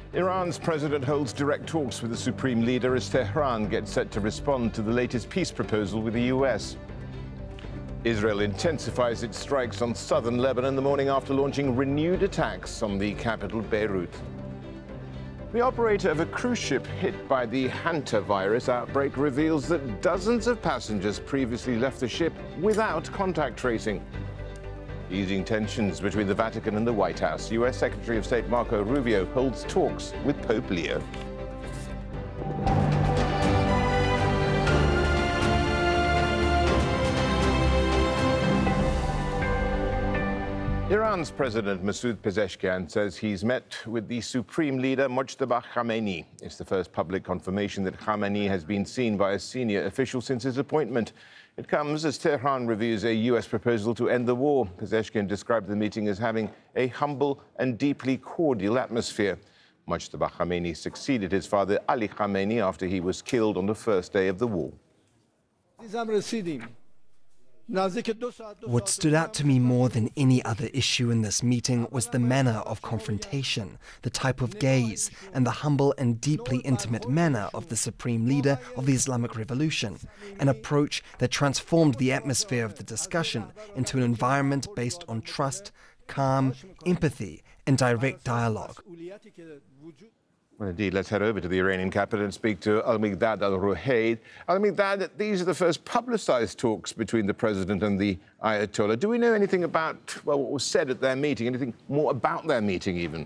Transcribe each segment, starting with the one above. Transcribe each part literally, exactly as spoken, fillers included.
Iran's president holds direct talks with the supreme leader as Tehran gets set to respond to the latest peace proposal with the U S. Israel intensifies its strikes on southern Lebanon the morning after launching renewed attacks on the capital, Beirut. The operator of a cruise ship hit by the hantavirus outbreak reveals that dozens of passengers previously left the ship without contact tracing. Easing tensions between the Vatican and the White House, U S Secretary of State Marco Rubio holds talks with Pope Leo. Iran's President Masoud Pezeshkian says he's met with the supreme leader Mojtaba Khamenei. It's the first public confirmation that Khamenei has been seen by a senior official since his appointment. It comes as Tehran reviews a U S proposal to end the war. Pezeshkian described the meeting as having a humble and deeply cordial atmosphere. Mojtaba Khamenei succeeded his father Ali Khamenei after he was killed on the first day of the war. What stood out to me more than any other issue in this meeting was the manner of confrontation, the type of gaze, and the humble and deeply intimate manner of the supreme leader of the Islamic Revolution, an approach that transformed the atmosphere of the discussion into an environment based on trust, calm, empathy, and direct dialogue. Well, indeed, let's head over to the Iranian capital and speak to Al-Miqdad Al-Ruhayd. Al-Miqdad, these are the first publicized talks between the president and the Ayatollah. Do we know anything about, well, what was said at their meeting, anything more about their meeting even?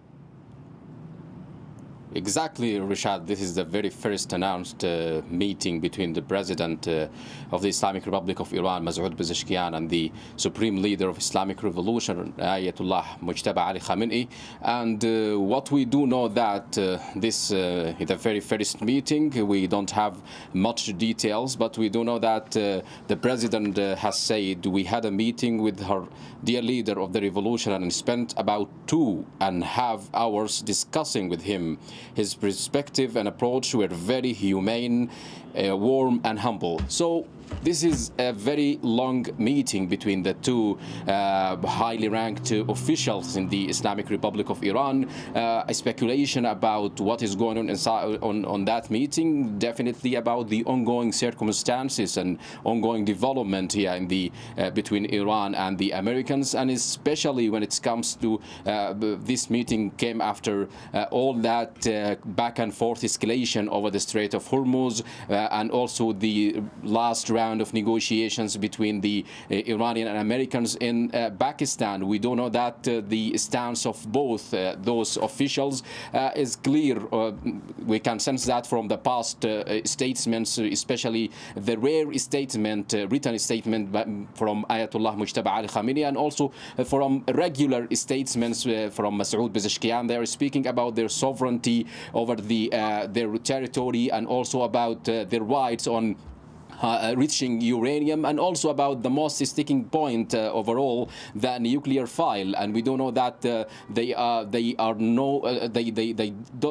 Exactly, Rishad. This is the very first announced uh, meeting between the president uh, of the Islamic Republic of Iran, Masoud Pezeshkian, and the supreme leader of Islamic Revolution, Ayatollah Mojtaba Ali Khamenei. And uh, what we do know that uh, this uh, is the very first meeting. We don't have much details, but we do know that uh, the president uh, has said we had a meeting with her dear leader of the revolution and spent about two and a half hours discussing with him. His perspective and approach were very humane, uh, warm and humble. So this is a very long meeting between the two uh, highly ranked officials in the Islamic Republic of Iran. Uh, a speculation about what is going on, inside, on on that meeting, definitely about the ongoing circumstances and ongoing development here in the uh, between Iran and the Americans, and especially when it comes to uh, this meeting came after uh, all that uh, back and forth escalation over the Strait of Hormuz uh, and also the last round of negotiations between the uh, Iranian and Americans in uh, Pakistan. We do know that uh, the stance of both uh, those officials uh, is clear. Uh, we can sense that from the past uh, statements, especially the rare statement, uh, written statement from Ayatollah Mojtaba Ali Khamenei, and also uh, from regular statements uh, from Masoud Pezeshkian. They are speaking about their sovereignty over the uh, their territory and also about uh, their rights on Uh, reaching uranium, and also about the most sticking point uh, overall, the nuclear file. And we do know that uh, they are they are no uh, they they they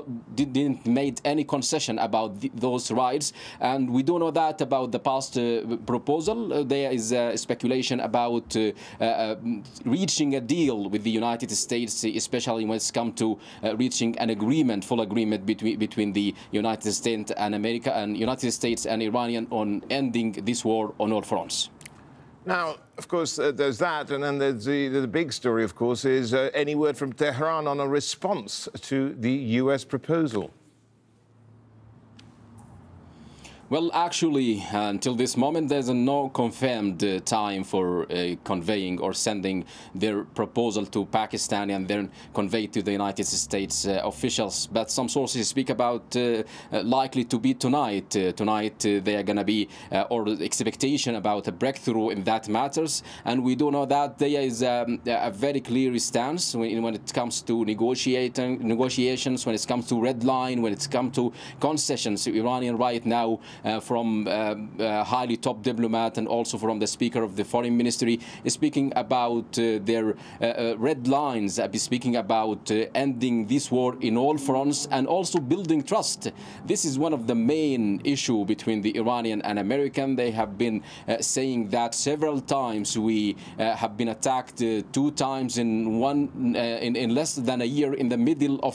didn't made any concession about the, those rights. And we do know that about the past uh, proposal. Uh, there is uh, speculation about uh, uh, reaching a deal with the United States, especially when it's come to uh, reaching an agreement, full agreement between between the United States and America and United States and Iranian on ending this war on all fronts. Now, of course, uh, there's that, and then there's the, the big story, of course, is uh, any word from Tehran on a response to the U S proposal? Well, actually, uh, until this moment, there's a no confirmed uh, time for uh, conveying or sending their proposal to Pakistan and then convey to the United States uh, officials. But some sources speak about uh, uh, likely to be tonight. Uh, tonight, uh, they are going to be, uh, or the expectation about a breakthrough in that matters. And we do know that there is um, a very clear stance when, when it comes to negotiating negotiations, when it comes to red line, when it comes to concessions. Iranian right now, Uh, from uh, uh, highly top diplomat and also from the Speaker of the Foreign Ministry, is speaking about uh, their uh, uh, red lines, uh, speaking about uh, ending this war in all fronts and also building trust. This is one of the main issue between the Iranian and American. They have been uh, saying that several times. We uh, have been attacked uh, two times in one uh, in, in less than a year in the middle of